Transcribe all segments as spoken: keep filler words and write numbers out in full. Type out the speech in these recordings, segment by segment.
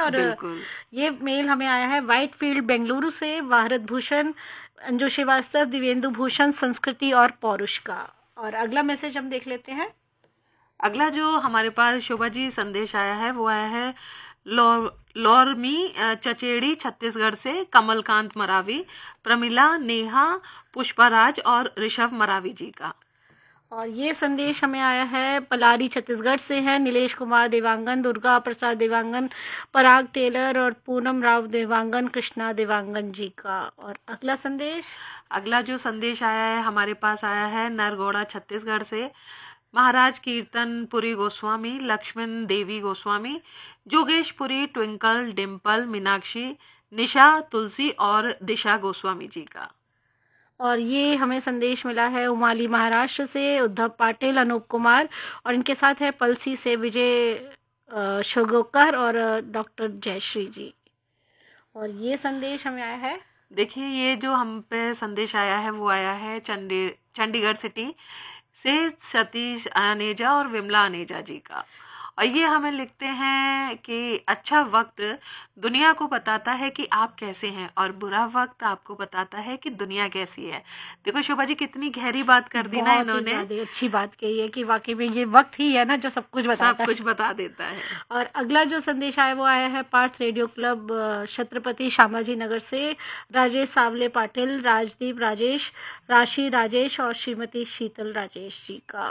और बिल्कुल। ये मेल हमें आया है व्हाइटफील्ड बेंगलुरु से, भारत भूषण, अंजू श्रीवास्तव, दिव्येंदु भूषण, संस्कृति और पौरुष का। और अगला मैसेज हम देख लेते हैं। अगला जो हमारे पास शोभा जी संदेश आया है वो आया है लौर लौरमी अ, चचेड़ी छत्तीसगढ़ से, कमलकांत मरावी, प्रमिला, नेहा, पुष्पाराज और ऋषभ मरावी जी का। और ये संदेश हमें आया है पलारी छत्तीसगढ़ से है, नीलेश कुमार देवांगन, दुर्गा प्रसाद देवांगन, पराग टेलर और पूनम राव देवांगन, कृष्णा देवांगन जी का। और अगला संदेश अगला जो संदेश आया है हमारे पास आया है नरगौड़ा छत्तीसगढ़ से, महाराज कीर्तन पुरी गोस्वामी, लक्ष्मण देवी गोस्वामी, जोगेशपुरी, ट्विंकल, डिम्पल, मीनाक्षी, निशा, तुलसी और दिशा गोस्वामी जी का। और ये हमें संदेश मिला है उमाली महाराष्ट्र से, उद्धव पाटिल, अनूप कुमार, और इनके साथ है पलसी से विजय अ, शोगोकर और डॉक्टर जयश्री जी। और ये संदेश हमें आया है, देखिए ये जो हम पे संदेश आया है वो आया है चंडी चंडीगढ़ सिटी से सतीश अनेजा और विमला अनेजा जी का। और ये हमें लिखते हैं कि अच्छा वक्त दुनिया को बताता है कि आप कैसे हैं और बुरा वक्त आपको बताता है कि दुनिया कैसी है। देखो शोभा जी कितनी गहरी बात कर दी ना बहुत ही इन्होंने, ज़्यादा अच्छी बात कही है कि वाकई में ये वक्त ही है ना जो सब कुछ सब बताता है। कुछ बता देता है। और अगला जो संदेश आया वो आया है पार्थ रेडियो क्लब अ, छत्रपति शामाजी नगर से, राजेश सावले पाटिल, राजदीप राजेश, राशि राजेश और श्रीमती शीतल राजेश जी का।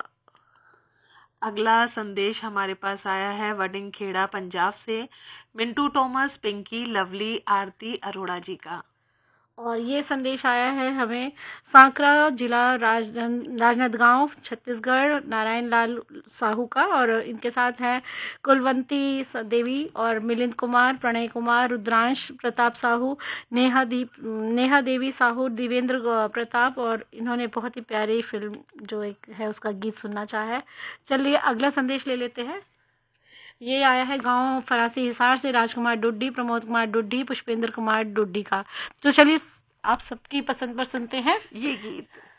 अगला संदेश हमारे पास आया है वडिंगखेड़ा पंजाब से, मिंटू टॉमस, पिंकी, लवली, आरती अरोड़ा जी का। और ये संदेश आया है हमें सांकरा जिला राज राजनांदगांव छत्तीसगढ़, नारायण लाल साहू का, और इनके साथ हैं कुलवंती स- देवी और मिलिंद कुमार, प्रणय कुमार, रुद्रांश प्रताप साहू, नेहा दीप नेहा देवी साहू, दिवेंद्र गौ- प्रताप, और इन्होंने बहुत ही प्यारी फिल्म जो एक है उसका गीत सुनना चाहा है। चलिए अगला संदेश ले लेते हैं। ये आया है गांव फरासी हिसार से, राजकुमार डुड्डी, प्रमोद कुमार डुड्डी, पुष्पेंद्र कुमार डुड्डी का। तो चलिए आप सबकी पसंद पर सुनते हैं ये गीत।